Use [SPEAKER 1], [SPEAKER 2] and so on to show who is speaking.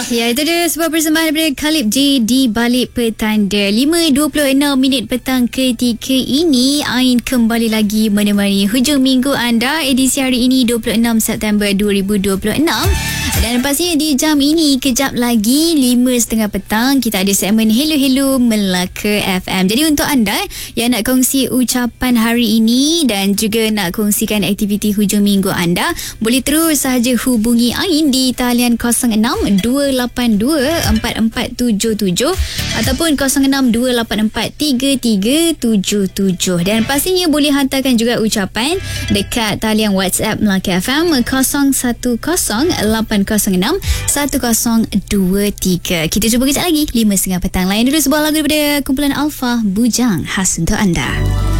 [SPEAKER 1] Ya, itu dia sebuah persembahan daripada Khalib J di Balik Petanda. 5.26 petang ketika ini, Ain kembali lagi menemani hujung minggu anda edisi hari ini 26 September 2026. Dan pastinya di jam ini kejap lagi 5.30 petang kita ada segmen Hello Hello Melaka FM. Jadi untuk anda yang nak kongsi ucapan hari ini dan juga nak kongsikan aktiviti hujung minggu anda, boleh terus sahaja hubungi Ain di talian 06-282-4477 ataupun 06-284-3377. Dan pastinya boleh hantarkan juga ucapan dekat talian WhatsApp Melaka FM 010806-103. Kita jumpa kejap lagi 5.30 petang. Lain dulu sebuah lagu daripada kumpulan Alpha, Bujang, khas untuk anda.